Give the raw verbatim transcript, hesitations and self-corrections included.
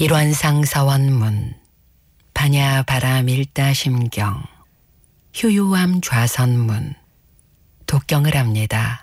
일원상 서원문 반야 바람 일다 심경 효유함 좌선문 독경을 합니다.